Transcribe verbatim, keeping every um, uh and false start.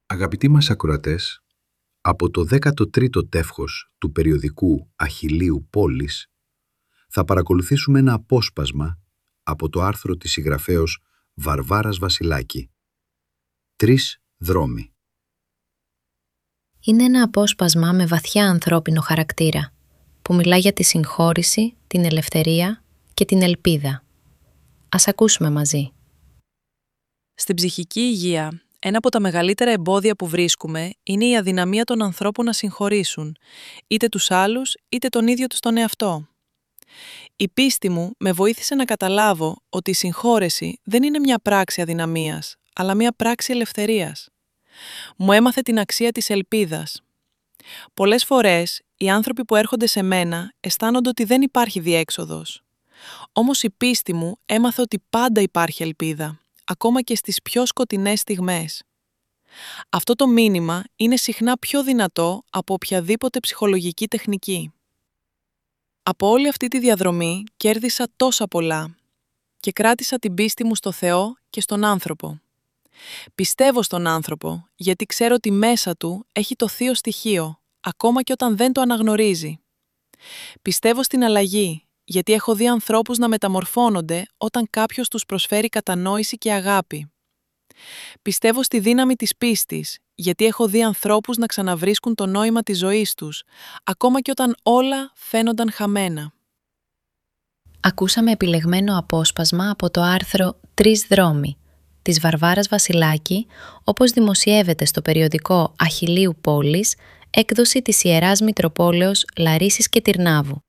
Αγαπητοί μας ακροατές, από το δέκατο τρίτο τεύχος του περιοδικού Αχιλλείου Πόλης θα παρακολουθήσουμε ένα απόσπασμα από το άρθρο της συγγραφέως Βαρβάρας Βασιλάκη. Τρεις δρόμοι. Είναι ένα απόσπασμα με βαθιά ανθρώπινο χαρακτήρα, που μιλά για τη συγχώρηση, την ελευθερία και την ελπίδα. Ας ακούσουμε μαζί. Στην ψυχική υγεία, ένα από τα μεγαλύτερα εμπόδια που βρίσκουμε είναι η αδυναμία των ανθρώπων να συγχωρήσουν, είτε τους άλλους, είτε τον ίδιο τους τον εαυτό. Η πίστη μου με βοήθησε να καταλάβω ότι η συγχώρεση δεν είναι μια πράξη αδυναμίας, αλλά μια πράξη ελευθερίας. Μου έμαθε την αξία της ελπίδας. Πολλές φορές, οι άνθρωποι που έρχονται σε μένα αισθάνονται ότι δεν υπάρχει διέξοδος. Όμως η πίστη μου έμαθε ότι πάντα υπάρχει ελπίδα, ακόμα και στις πιο σκοτεινές στιγμές. Αυτό το μήνυμα είναι συχνά πιο δυνατό από οποιαδήποτε ψυχολογική τεχνική. Από όλη αυτή τη διαδρομή κέρδισα τόσα πολλά και κράτησα την πίστη μου στο Θεό και στον άνθρωπο. Πιστεύω στον άνθρωπο γιατί ξέρω ότι μέσα του έχει το θείο στοιχείο, ακόμα και όταν δεν το αναγνωρίζει. Πιστεύω στην αλλαγή, γιατί έχω δει ανθρώπους να μεταμορφώνονται όταν κάποιος τους προσφέρει κατανόηση και αγάπη. Πιστεύω στη δύναμη της πίστης, γιατί έχω δει ανθρώπους να ξαναβρίσκουν το νόημα της ζωής τους, ακόμα και όταν όλα φαίνονταν χαμένα. Ακούσαμε επιλεγμένο απόσπασμα από το άρθρο «Τρεις δρόμοι» της Βαρβάρας Βασιλάκη, όπως δημοσιεύεται στο περιοδικό Αχιλλείου Πόλης, έκδοση της Ιεράς Μητροπόλεως Λαρίσης και Τυρνάβου.